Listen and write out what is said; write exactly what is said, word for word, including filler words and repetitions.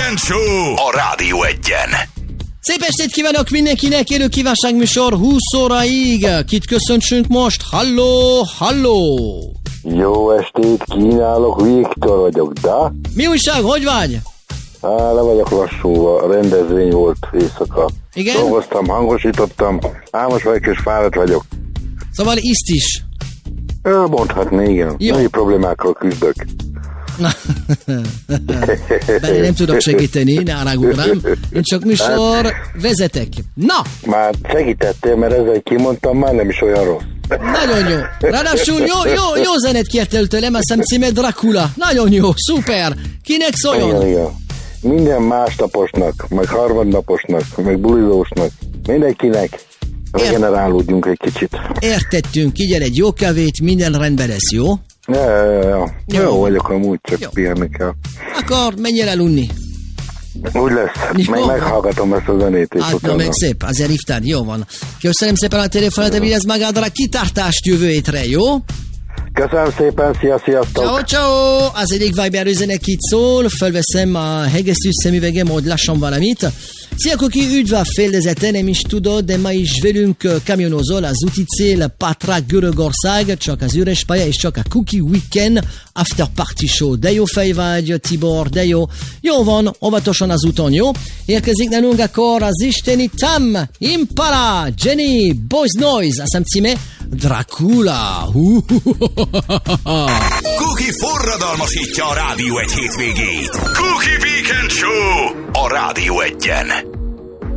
Weekend Show a Rádió Egyen. Szép estét kívánok mindenkinek, élő kívánságműsor húsz óraig. Kit köszöntsünk most? Halló, halló! Jó estét kínálok, Viktor vagyok, de? Mi újság, hogy vagy? Á, le vagyok lassúva, rendezvény volt éjszaka. Igen? Dolgoztam, hangosítottam, álmos vagyok és fáradt vagyok. Szóval iszt is. Ö, mondhatni, igen. Jó. Nagy problémákkal küzdök. Na, bár nem tudok segíteni, ne haragudj, én csak műsor vezetek. Na! Már segítettél, mert ezzel kimondtam, már nem is olyan rossz. Nagyon jó. Ráadásul jó, jó, jó zenét kértél tőlem, azt hiszem címe Dracula. Nagyon jó, szuper. Kinek szóljon? Igen, igen. Minden másnaposnak, meg harmadnaposnak, meg bulizósnak, mindenkinek regenerálódjunk egy kicsit. Értettünk, igyen egy jó kávét, minden rendben lesz, jó? Ja, ja, ja. Jó. Jó vagyok amúgy, csak Jó. pihenni kell. Akkor menjél el unni. Úgy lesz, Jó. meg meghallgatom ezt a zenét, és Hát, na, utána. meg szép, azért hívtad, jó van. Köszönöm szépen a telefonát, vigyázz magadra, kitartást jövő hétre, jó? Köszönöm szépen, szia, sziasztok! Ciao, ciao! Az egyik Viber üzenet itt szól, felveszem a hegesztő szemüvegem, hogy lassan valamit. Szia, Kuki, üdv a fedélzeten, nem is tudod, de ma is velünk kamionozol az úti cél Patra, Görögország, csak az üres pálya és csak a Kuki Weekend After Party Show. De jó fej vagy, Tibor, de jó. Jó van, óvatosan az úton, jó? Érkezik nálunk akkor az isteni Tam, Impala, Jenny, Boys Noise, azt hiszem címe Dracula. Cookie forradalmasítja a Rádió Egy hétvégét. Cookie Weekend Show a Rádió Egyen.